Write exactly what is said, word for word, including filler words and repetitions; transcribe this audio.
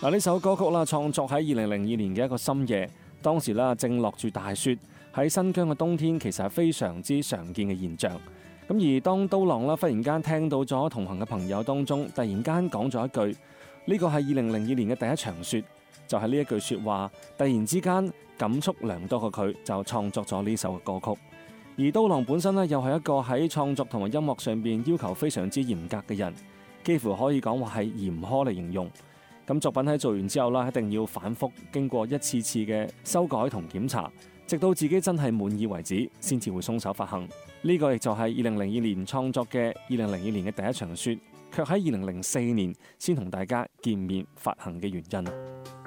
嗱，呢首歌曲啦，創作喺二零零二年嘅一個深夜，當時啦正落住大雪，喺新疆嘅冬天其實係非常之常見嘅現象。咁而當刀郎啦忽然間聽到咗同行嘅朋友當中，突然間講咗一句，呢個係二零零二年嘅第一場雪，就係呢一句說話，突然之間感觸良多嘅佢就創作咗呢首嘅歌曲。而刀郎本身呢，又係一個喺創作同埋音樂上邊要求非常之嚴格嘅人，幾乎可以講話係嚴苛嚟形容。咁作品喺做完之後啦，一定要反覆經過一次次嘅修改同檢查，直到自己真係滿意為止，先至會鬆手發行。呢個亦就係二零零二年創作嘅二零零二年嘅第一場雪，卻喺二零零四年先同大家見面發行嘅原因。